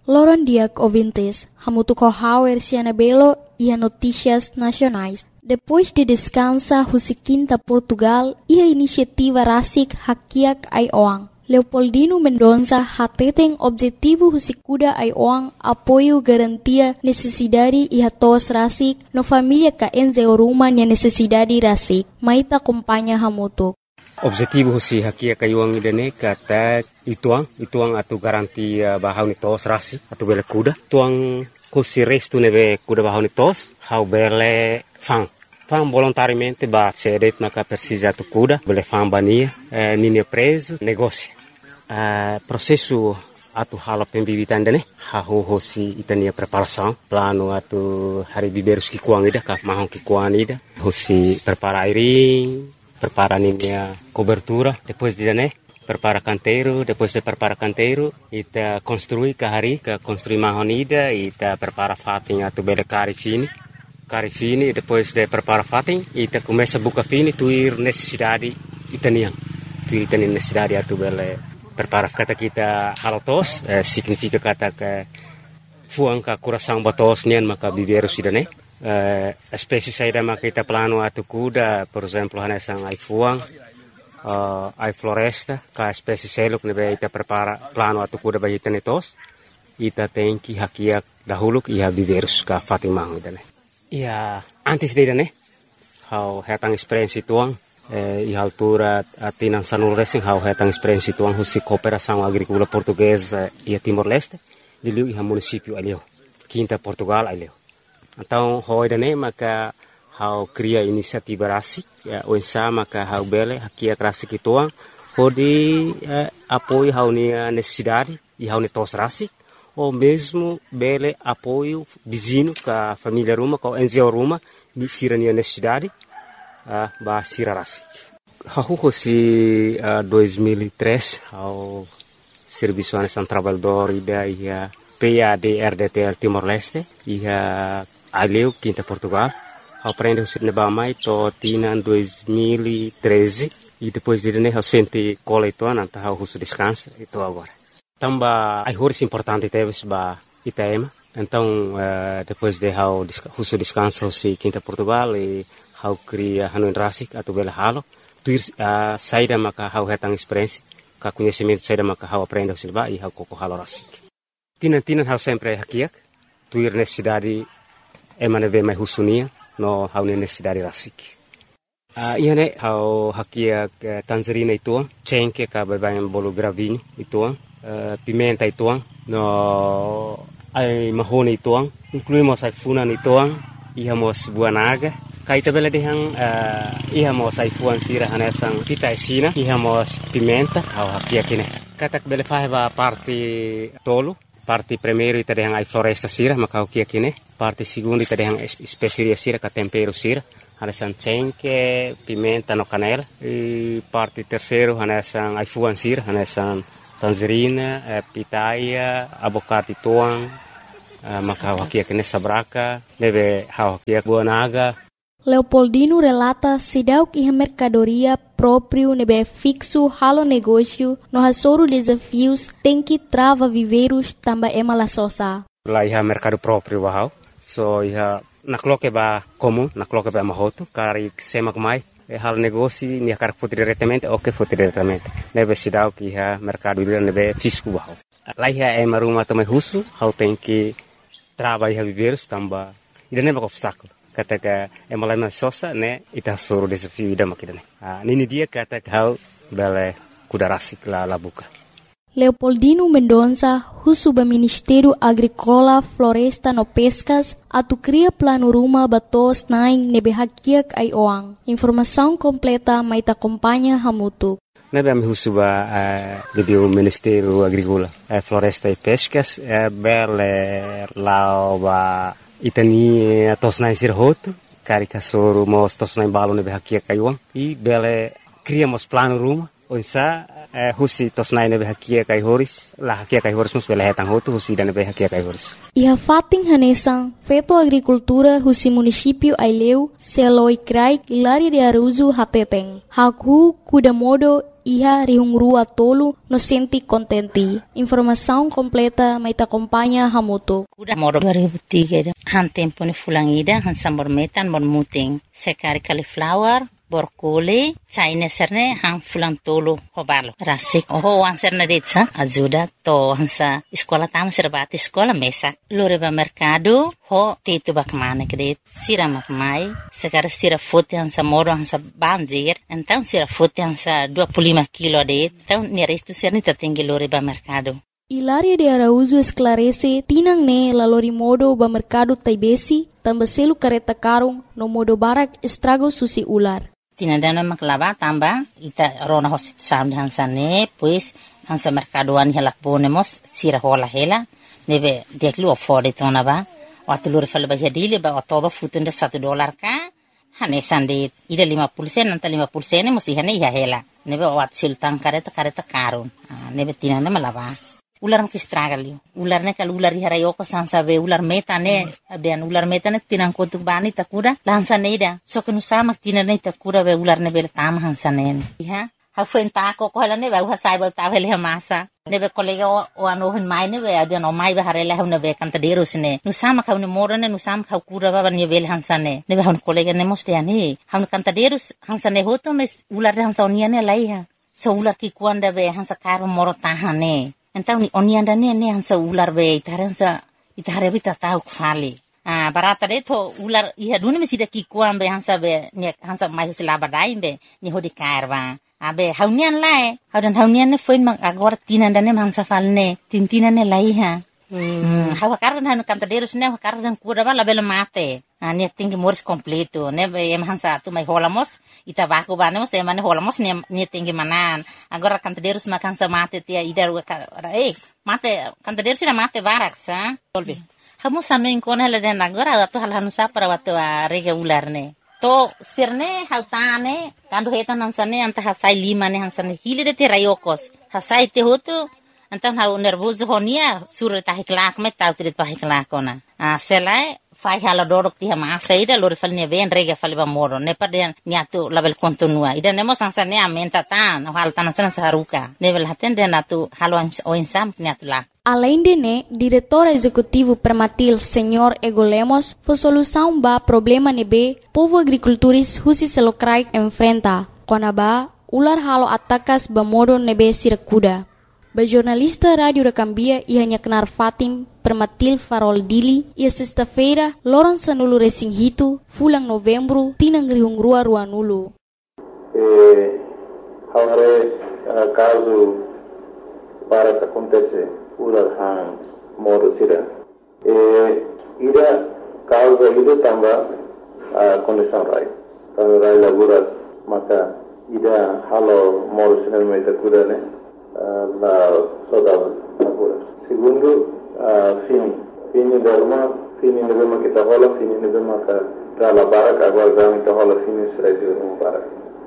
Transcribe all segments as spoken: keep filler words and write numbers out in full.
Loron diak ouvintes, hamutu kohauer siana belo e notícias nacionais. Depois de descansa husikinta Portugal e a iniciativa Rasik Hakiak ai Oang. Leopoldino Mendonça hateten objetivo husikuda ai Oang apoio garantia necessidade e hatos Rasik no família ka enze oruma nia necessidade Rasik. Maita acompanha hamutu. Objetivo husi Hakiak ai Oang idane kata ituang ituang atu garantia bahau ni tos Rasik atu bele kuda. Tuang husi restu neve kuda bahau ni tos hau bele fang. Fam volontariamente ba cedet maka precisa tu cuda, bele fam bania, eh, nini preso, negócio. Eh, processo atu hala pembibitan dane, ha ho hosi itania preparação, plano atu hari biberus ki kuang ida, ka mahon ki kuang ida, hosi prepara airing, prepara ninia cobertura, depois de dane, prepara canteiro, depois de prepara canteiro, ita construi ka hari, ka construi mahon ida, ita prepara fatin atu bele cari fini. Cari fini, depois de prepara fatin, ita começa a buca fini, tuir necessidade itanian. Tuir itanian necessidade atu bele prepara kata kita halatos, eh, significa kata que fuang ka coração batos nian maka biberu sidane. Eh, espécie saída maka kita plano atu kuda, por exemplo, hanesang ai fuang, uh, ai floresta, ka espécie seluk nebe ita prepara plano atu kuda bagi itanetos. Ita tem que hakiak dahuluk ia biberus ka fatin mang idane. Ia antes de né, how hetang experiência tuang, eh, e altura atinan sanul racing how hetang experiência tuang husi cooperação agrícola portuguesa e Timor-Leste, de liu iha município alio, quinta Portugal alio. Então, hoje né, maka how cria iniciativa rasik, o ensa maka how bele hakia rasik tuang, hodi eh, apoio how nia necessidade e how ne tos rasik. Ou mesmo bele apoio vizinho com a família Ruma, com a N G O Ruma, de sirania necessidade, uh, ba sira rasik. Hahu si uh, dois mil e três, ao Serviço Nacional Trabalhador ida ia P A D R D T L Timor-Leste, ia aleu quinta Portugal, ao prende o sirneba mai to tina dois mil e treze e depois de né ao sente cola ito nanta ao russo descansa ito agora. Tamba ai horas importante teves ba Itaema. Então, uh, depois de how huso descanso si quinta Portugal e how cria hanuin rasik atau bela halo, tuir uh, saída maka how hetang experiência, ka conhecimento saída maka how aprenda silba e how koko halo rasik. Tinan tinan how sempre hakiak, tuir necessidade emane ve mai husunia no how necessidade rasik. Uh, iya ne how hakiak uh, tangerina ituang, cengke ka babayan bolo gravinho ituang. Uh, pimenta ituang no ai mahone ituang incluímos ai funan ituang ihamos buah naga kaita bela dehang uh, ihamos ai fuan sira hanesang pita esina ihamos pimenta au hakia kine katak bela faheba parte tolo parte primeiro ita dehang ai floresta sira maka hakia kine parte segundo ita dehang especiaria sira ka tempero sira hanesang cengke pimenta no canela e parte terceiro hanesang ai fuan sira hanesang tangerina, eh, pitaia, abocate tuang, eh, maka hakia kene sabraka, deve hakia buah naga. Leopoldino relata sidauk iha mercadoria próprio nebe fixo halo negócio no hasoro desafios tem que trava viveiros tamba emala sosa. Lá iha mercado próprio bahau, so iha nakloke ba comum, nakloke ba mahoto, kari semak mai. E hal negócio ni akar foto diretamente ou que foto diretamente nebe sidau que ha mercado livre nebe fisco bahau lá é uma ruma também russo how tem que trabalhar viver tamba ida nebe obstáculo kata que é uma lema sosa né ita soro desafio ida makidane ah nini dia kata que how bele kudarasik la la buka. Leopoldino Mendonça, husuba Ministério Agrícola, Floresta no Pescas, atu cria plano ruma batos naing nebe hakiak ai Oang. Informação completa mai ta acompanha hamutu. Nebe am husuba uh, de o Ministério Agrícola, uh, Floresta e Pescas, uh, bele lao ba itani tos naing sirhoto, karika soro mos tos naing balo nebe hakiak ai Oang e bele criamos plano ruma onsa eh, husi tos nai nebe hakia kai horis la hakia kai horis mus bela hetang hotu husi dan nebe hakia kai horis. Iha fating hanesan feto agricultura husi município Aileu seloi krai Hilaria de Araújo hateteng. Haku kuda modo iha rihungrua tolu no senti contenti. Informação completa mai ta acompanha hamoto. Kuda modo dua ribu tiga han tempo ni fulangida han sambor metan bon muting. Sekari cauliflower borkole China serne hang fulang tolo hobalo rasik oh wan serne detsa ajuda to hansa sekolah tam serbati sekolah mesak loreba mercado ho tetu bakmane kede sira makmai sekarang sira foto hansa moro hansa banjir então sira foto hansa dua puluh lima kilo de então ni resto serni tertinggi loreba mercado. Hilaria de Araújo esclarece tinang ne la lori modo ba mercado taibesi tambaselu kareta karung no modo barak estrago susi ular. Tinadana maklaba tamba ita rona hospital hansane pues hansa mercadoan hela ponemos sira hola hela nebe deklu afford tona ba watulur falba hadile ba todo futunda satu dolar ka hane sande ida lima puluh sen nanta lima puluh sen musi hane ya hela nebe wat sultan kareta kareta karun nebe tinana malaba ular mki stragalio ular ne kal ular hara yoko sansa be ular meta ne abian ular meta ne tinang kotuk bani takuda lansa neida so kenu sama tinane takuda be ular ne be tam hansa ne ha ha fenta ko ko ne be ha sai be ta hele masa ne be kolega o ano hin mai ne be abian o mai be harela ne be kanta deros ne nu sama ka ne morane nu sama ka kura ba ne be hansa ne ne be han kolega ne moste ani han kanta deros hansa ne hoto mes ular hansa oniane laiha so ular ki kuanda be hansa karo moro tahane. Então oni anda ne ne hansa ular be itaransa itare bita tau kfali ah barata de to ular iha duni mesida ki kuam be hansa be ne hansa mai sila badai be ni hodi karwa abe haunian lae haudan haunian ne foin mang agora tinanda ne hansa falne tintina ne laiha hmm hawa kardan hanu kanta derus ne kardan kuda bala bela mate ah ne tinggi moris completo ne be em hansa tu mai holamos ita baku banemos e mane holamos ne ne tinggi manan agora kanta derus makan sa mate tia idar eh mate kanta derus na mate barak sa solve hamu sanu inkona le den agora tu hal hanu sa para watu rega ular ne to sirne hautane kandu hetan hansane anta hasai lima ne hansane hile de te rayokos hasai te hotu antan hau nervoso honia sur ta hiklak me tau trit pa hiklak ona a selai fai hala dorok ti hama saida lor falne ven rega falba moro ne paden niatu label kontinua ida nemo sansane amenta tan hal tan san saruka level haten den atu halwan o insam niatu la. Além de né, diretor executivo Permatil, senhor Ego Lemos, foi solução ba problema nebe povo agricultores husi selokrai enfrenta. Kona ba ular halo atakas ba modo nebe sirakuda. Ba jornalista rádio da Cambia ia hanya kenar Fatim Permatil Farol Dili ia sexta-feira loron sanulu resing hitu fulang novembro tinang rihungrua ruanulu. Eh, haware uh, caso para que acontece ular hang modo sira. Eh, ida caso ida tamba uh, condição rai. Tamba rai laguras maka ida halo modo sira meta kuda ne. La saudade agora. Segundo, uh, fini. Fini derma, fini nebema kita hola, fini nebema ka dala barak agora dami kita hola fini Israel no barak.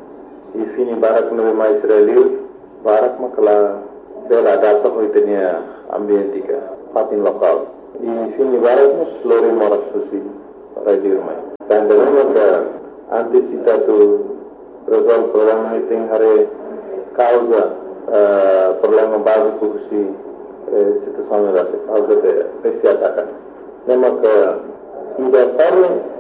E fini barak nebema Israel, barak makala bela data hoitenia ambientika, patin lokal. E fini barak nos lori moras susi para dirmai. Dan derma ka antisipatu resolve problema iting hare causa Uh, problema básico que se uh, situação era causa de esse ataque. Lembra que ainda para